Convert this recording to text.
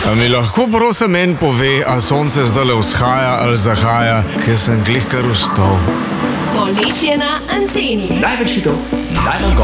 A mi lahko prosim meni pove, a sonce zdaj vzhaja ali zahaja, ker sem glih kar vstal. Poletje na anteni. Največ hitov, najmanj gostov.